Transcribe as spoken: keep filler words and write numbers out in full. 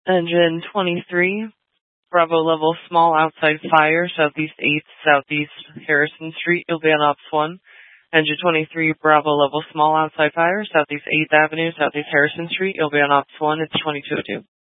Engine twenty-three, Bravo level small outside fire, Southeast eighth, Southeast Harrison Street. You'll be on Ops one. Engine twenty-three, Bravo level small outside fire, Southeast eighth Avenue, Southeast Harrison Street. You'll be on Ops one. It's twenty-two oh two.